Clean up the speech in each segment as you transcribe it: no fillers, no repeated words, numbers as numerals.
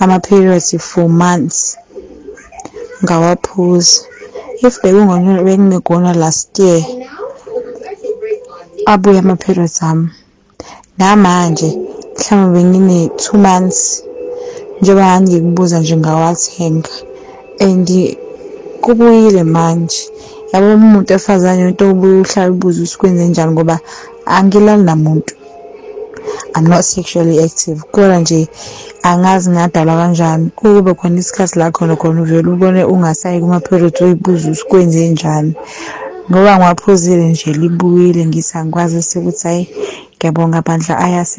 ama-periods for months ngawaphuza. If bengingona last year abuye ama-periods ami namanje mhlawumbe bengine 2 months njengoba ngikubuza nje ngawathenga and kubuyile manje. Yabo umuntu efazane into ubuhlala ubuza usikwenze njani ngoba angilali namuntu. I'm not sexually active. Kodwa nje angazi ngadala kanjani. Kube khona isikhathi la khona uvele ubone ungasayi kuma-period uyibuza usikwenze njani. Ngoba ngiwaphuzile nje libuyile ngisangikwazi ukuthi hayi ngiyabonga bandla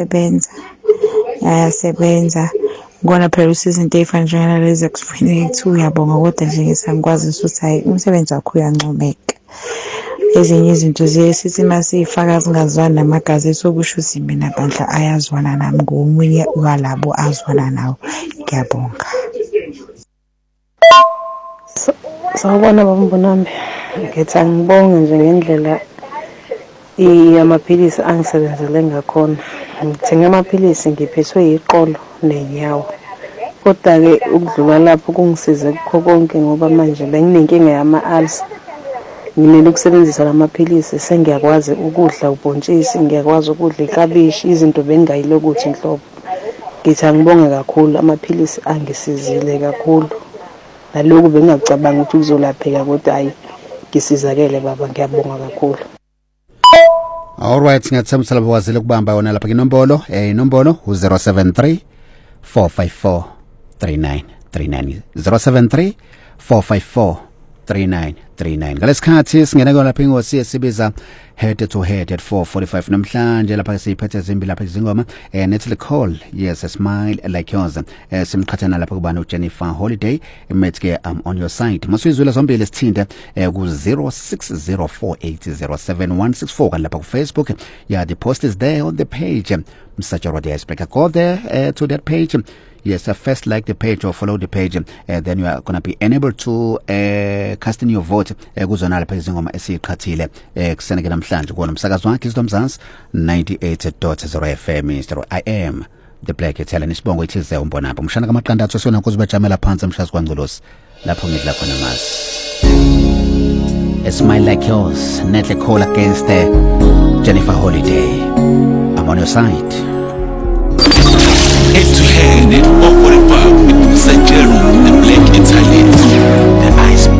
ayasebenza. Ngona phela izinto ezifana njengalezi ekufanele ukuthi uyabonga kodwa nje ngisangikwazi ukuthi hayi umsebenzi wakho uyancomeka. Ezinye izinto sithi masifaka zingazwani namagazi sokusho ukuthi mina bandla ayazwana nami ngomunye walabo azwana nawo. Ngiyabonga. Sawubona bambonami. Ngithi angibonge nje ngendlela amaphilisi angisebenzele ngakhona. Ngithenga amaphilisi ngiphethwe yiqolo nenyawo. Kodwa-ke ukudlula lapho kungisize kukho konke ngoba manje benginenkinga yama-ulcer. Ngimele ukusebenzisa lamaphilisi sengiyakwazi ukudla ubhontshisi, ngiyakwazi ukudla iklabishi, izinto bengingayilokuthi inhlobo. Ngithi angibonge kakhulu amaphilisi angisizile kakhulu. Naloku bengingacabanga ukuthi kuzolapheka kodwa hayi ngisizakele baba, ngiyabonga kakhulu. Alright, ngiyathemba labawazile ukubamba yona lapha inombolo inombolo u073 454 3939 073 454 3939. Ngalesikhathi singena lapha ingosi esibiza head to head at 4:45 namhlanje lapha siyiphethe zimbi lapha izingoma nethi call yes smile like yours simqhathana lapha kubana uJennifer Holiday emethe on your side masizwela zombili sithinde ku 0604807164 kan lapha ku Facebook. Yeah, the post is there on the page. Mr. Radio Icebreaker, go there to that page. Yes, first like the page or follow the page, then you are going to be enabled to cast in your vote kuzona lapha izingoma esiqhathile kuseneke namhlanje kona umsakazo wakhe iZomzansi 98.0 FM. I am the Black Italian isibongo ithize umbonapho umshana kamaqandatho sona kuzibajamela phansi emshazi kwaNgcolosi lapho ngidla khona masi. A smile like yours, Natalie Cole against Jennifer Holiday. I'm on your side. Head to head at 4:45 with Mr. Jerome, the Black Italian.